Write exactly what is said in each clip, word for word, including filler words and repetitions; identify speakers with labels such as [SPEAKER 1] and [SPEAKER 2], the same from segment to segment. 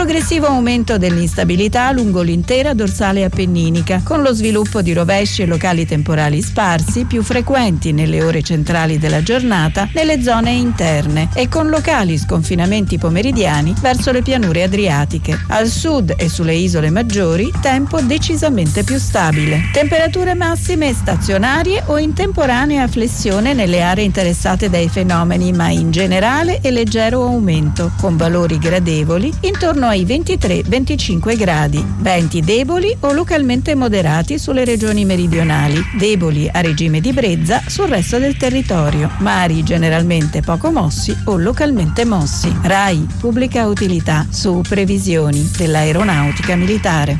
[SPEAKER 1] progressivo aumento dell'instabilità lungo l'intera dorsale appenninica, con lo sviluppo di rovesci e locali temporali sparsi più frequenti nelle ore centrali della giornata nelle zone interne e con locali sconfinamenti pomeridiani verso le pianure adriatiche. Al sud e sulle isole maggiori tempo decisamente più stabile. Temperature massime stazionarie o in temporanea flessione nelle aree interessate dai fenomeni, ma in generale e leggero aumento, con valori gradevoli intorno ai ventitré venticinque gradi. Venti deboli o localmente moderati sulle regioni meridionali, deboli a regime di brezza sul resto del territorio. Mari generalmente poco mossi o localmente mossi. RAI Pubblica Utilità su previsioni dell'aeronautica militare.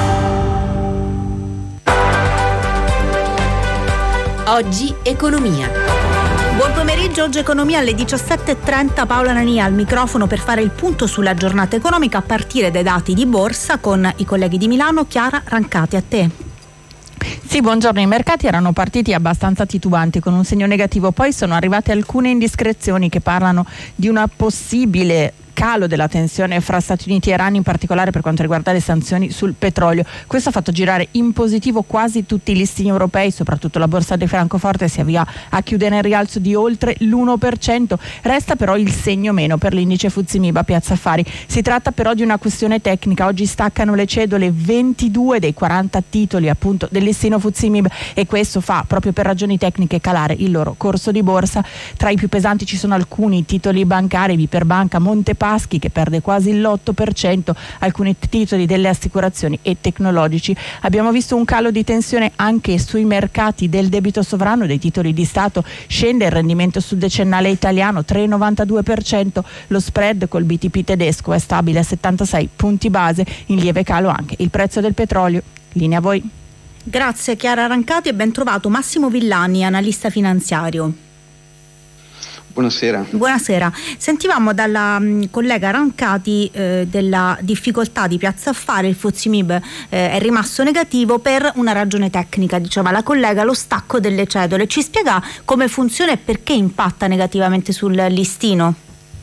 [SPEAKER 2] Oggi Economia.
[SPEAKER 3] Buon pomeriggio, oggi Economia alle diciassette e trenta. Paola Nania al microfono per fare il punto sulla giornata economica a partire dai dati di borsa con i colleghi di Milano. Chiara Rancati, a te.
[SPEAKER 4] Sì, buongiorno. I mercati erano partiti abbastanza titubanti con un segno negativo, poi sono arrivate alcune indiscrezioni che parlano di una possibile calo della tensione fra Stati Uniti e Iran, in particolare per quanto riguarda le sanzioni sul petrolio. Questo ha fatto girare in positivo quasi tutti i listini europei, soprattutto la borsa di Francoforte si avvia a chiudere in rialzo di oltre l'uno per cento. Resta però il segno meno per l'indice F T S E M I B a Piazza Affari. Si tratta però di una questione tecnica. Oggi staccano le cedole ventidue dei quaranta titoli appunto del listino F T S E M I B e questo fa proprio per ragioni tecniche calare il loro corso di borsa. Tra i più pesanti ci sono alcuni titoli bancari, Viperbanca, Montepaschi che perde quasi l'otto per cento, alcuni titoli delle assicurazioni e tecnologici. Abbiamo visto un calo di tensione anche sui mercati del debito sovrano, dei titoli di Stato. Scende il rendimento sul decennale italiano tre virgola novantadue per cento, lo spread col B T P tedesco è stabile a settantasei punti base, in lieve calo anche il prezzo del petrolio. Linea a voi.
[SPEAKER 3] Grazie Chiara Rancati e ben trovato Massimo Villani, analista finanziario.
[SPEAKER 5] Buonasera.
[SPEAKER 3] Buonasera. Sentivamo dalla mh, collega Rancati eh, della difficoltà di Piazza Affari. Il F T S E M I B eh, è rimasto negativo per una ragione tecnica, diceva la collega, lo stacco delle cedole. Ci spiega come funziona e perché impatta negativamente sul listino?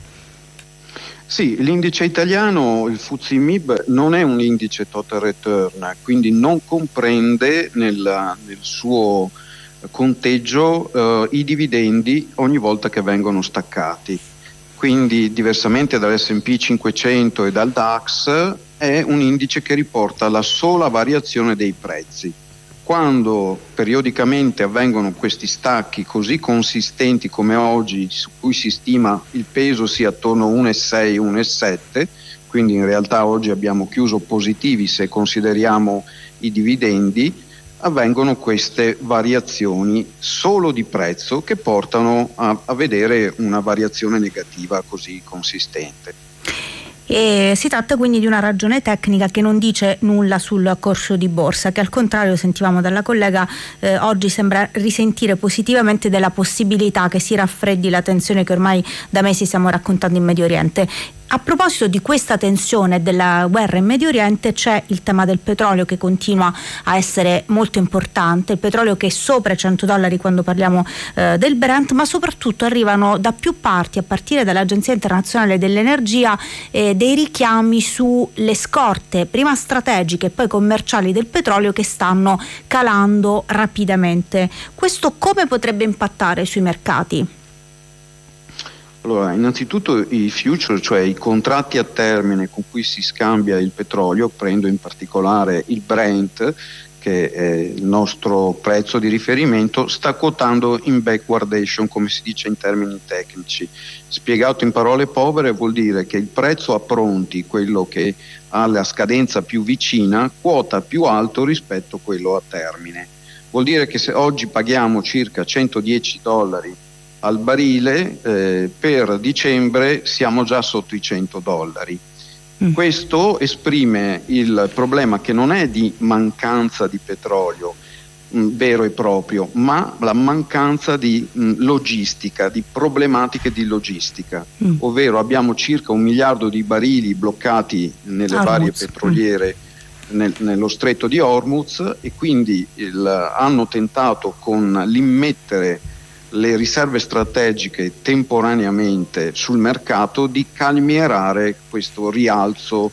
[SPEAKER 5] Sì, l'indice italiano, il F T S E M I B, non è un indice total return, quindi non comprende nel, nel suo conteggio eh, i dividendi ogni volta che vengono staccati. Quindi, diversamente dall'esse and pi cinquecento e dal DAX, è un indice che riporta la sola variazione dei prezzi. Quando periodicamente avvengono questi stacchi così consistenti come oggi, su cui si stima il peso sia attorno a uno virgola sei uno virgola sette, quindi in realtà oggi abbiamo chiuso positivi se consideriamo i dividendi, avvengono queste variazioni solo di prezzo che portano a, a vedere una variazione negativa così consistente.
[SPEAKER 3] E si tratta quindi di una ragione tecnica che non dice nulla sul corso di borsa, che al contrario, sentivamo dalla collega, eh, oggi sembra risentire positivamente della possibilità che si raffreddi la tensione che ormai da mesi stiamo raccontando in Medio Oriente. A proposito di questa tensione della guerra in Medio Oriente, c'è il tema del petrolio che continua a essere molto importante, il petrolio che è sopra i cento dollari quando parliamo eh, del Brent, ma soprattutto arrivano da più parti, a partire dall'Agenzia Internazionale dell'Energia, eh, dei richiami sulle scorte, prima strategiche e poi commerciali del petrolio, che stanno calando rapidamente. Questo come potrebbe impattare sui mercati?
[SPEAKER 5] Allora, innanzitutto i future, cioè i contratti a termine con cui si scambia il petrolio, prendo in particolare il Brent, che è il nostro prezzo di riferimento, sta quotando in backwardation, come si dice in termini tecnici. Spiegato in parole povere vuol dire che il prezzo a pronti, quello che ha la scadenza più vicina, quota più alto rispetto a quello a termine. Vuol dire che se oggi paghiamo circa centodieci dollari al barile, eh, per dicembre siamo già sotto i cento dollari. Mm. Questo esprime il problema che non è di mancanza di petrolio mh, vero e proprio, ma la mancanza di mh, logistica, di problematiche di logistica, mm. ovvero abbiamo circa un miliardo di barili bloccati nelle Hormuz. varie petroliere mm. nel, nello stretto di Hormuz, e quindi il, hanno tentato con l'immettere le riserve strategiche temporaneamente sul mercato di calmierare questo rialzo